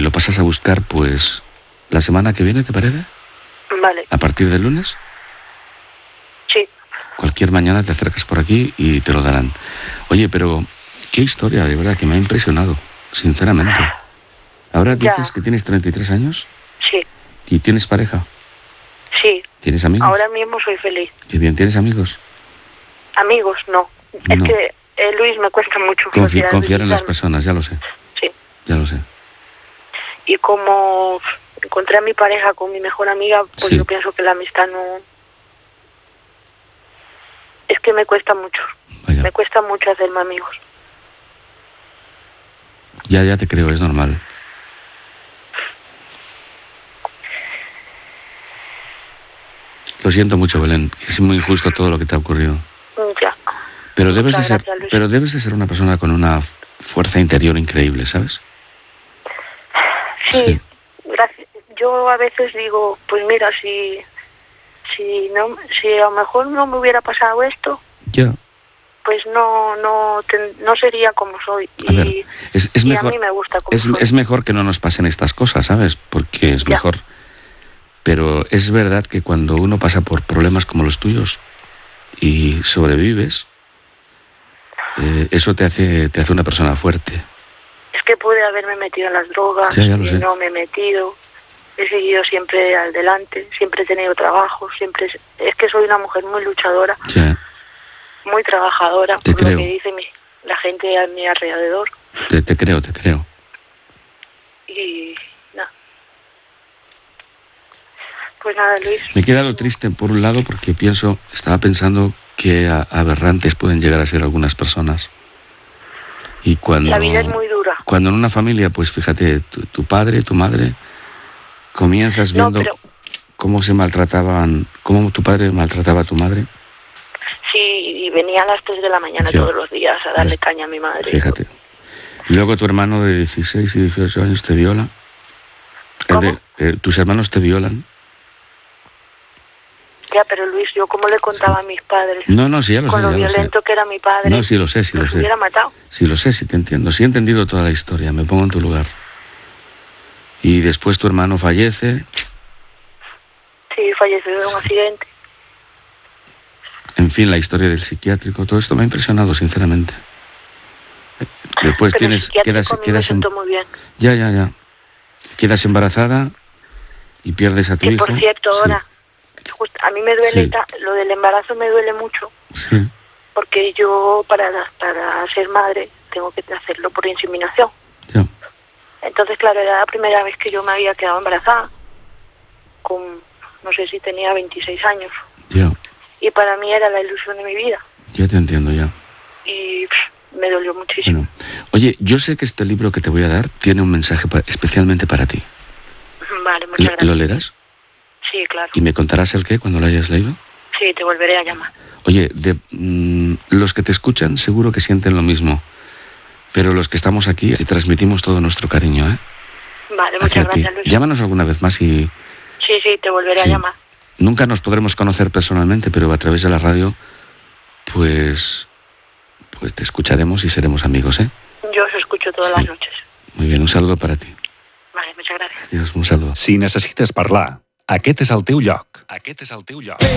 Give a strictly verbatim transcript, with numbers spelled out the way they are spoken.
lo pasas a buscar, pues, la semana que viene, ¿te parece? Vale. ¿A partir del lunes? Sí. Cualquier mañana te acercas por aquí y te lo darán. Oye, pero qué historia, de verdad, que me ha impresionado, sinceramente. Ahora dices Ya. que tienes treinta y tres años. Sí. ¿Y tienes pareja? Sí. ¿Tienes amigos? Ahora mismo soy feliz. Qué bien, ¿tienes amigos? Amigos, no. No. Es que, eh, Luis, me cuesta mucho Confi- confiar, confiar en las visitarme. personas, ya lo sé, Sí. ya lo sé. Y como encontré a mi pareja con mi mejor amiga, pues Sí. yo pienso que la amistad no... Es que me cuesta mucho. Vaya. Me cuesta mucho hacerme amigos. Ya, ya te creo, es normal. Lo siento mucho, Belén. Es muy injusto todo lo que te ha ocurrido. Ya. Pero debes de Muchas ser, gracias, Luis. pero debes de ser una persona con una fuerza interior increíble, ¿sabes? Sí, Sí. gracias. Yo a veces digo, pues mira, si si no, si a lo mejor no me hubiera pasado esto, Ya. pues no no ten- no sería como soy. A ver, Y, es, es y mejor. a mí me gusta como Es, soy. es mejor que no nos pasen estas cosas, ¿sabes? Porque es Ya. mejor. Pero es verdad que cuando uno pasa por problemas como los tuyos y sobrevives, eh, eso te hace, te hace una persona fuerte. Es que pude haberme metido en las drogas Ya, ya lo y sé. no me he metido. He seguido siempre adelante, siempre he tenido trabajo, siempre... Es que soy una mujer muy luchadora, Ya, muy trabajadora, Te por creo. lo que dice mi, la gente a mi alrededor. te, te creo, te creo. Y nada. Pues nada, Luis. Me queda lo triste por un lado porque pienso, estaba pensando que a- aberrantes pueden llegar a ser algunas personas. Y cuando, La vida es muy dura. cuando en una familia, pues fíjate, tu, tu padre, tu madre, comienzas No, viendo pero cómo se maltrataban, cómo tu padre maltrataba a tu madre. sí, y venía a las tres de la mañana Yo. todos los días a darle Pues, caña a mi madre. Fíjate. Y luego tu hermano de dieciséis y dieciocho años te viola. ¿Cómo? Eh, de- eh, tus hermanos te violan. Ya, pero Luis, yo como le contaba a mis padres, No, no, sí, ya lo con sé, lo ya lo sé. violento que era mi padre, No, sí lo sé, sí lo los sé. hubiera matado. Sí lo sé, sí te entiendo. Sí he entendido toda la historia, me pongo en tu lugar. Y después tu hermano fallece. Sí, falleció de un accidente. En fin, la historia del psiquiátrico, todo esto me ha impresionado, sinceramente. Después Pero tienes, psiquiátrico quedas, a mí me quedas en, sentó muy bien. ya, ya, ya. Quedas embarazada y pierdes a tu Que hijo. por cierto, Sí, ahora, just- a mí me duele, Sí. ta- lo del embarazo me duele mucho, sí, porque yo para, para ser madre tengo que hacerlo por inseminación. ya. Entonces, claro, era la primera vez que yo me había quedado embarazada, con, no sé si tenía veintiséis años, Ya, y para mí era la ilusión de mi vida, ya te entiendo, ya. y pff, me dolió muchísimo. Bueno, oye, yo sé que este libro que te voy a dar tiene un mensaje pa- especialmente para ti. Vale, muchas ¿Lo, gracias. lo leerás? Sí, claro. ¿Y me contarás el qué cuando lo hayas leído? Sí, te volveré a llamar. Oye, de, mm, los que te escuchan seguro que sienten lo mismo, pero los que estamos aquí te transmitimos todo nuestro cariño, ¿eh? Vale, Hacia muchas ti. gracias, Luis. Llámanos alguna vez más y Sí, sí, te volveré Sí. a llamar. nunca nos podremos conocer personalmente, pero a través de la radio, pues, pues te escucharemos y seremos amigos, ¿eh? Yo os escucho todas Sí. las noches. Muy bien, un saludo para ti. Vale, muchas gracias. Adiós, un saludo. Si necessites parlar, aquest és el teu lloc. Aquest és el teu lloc.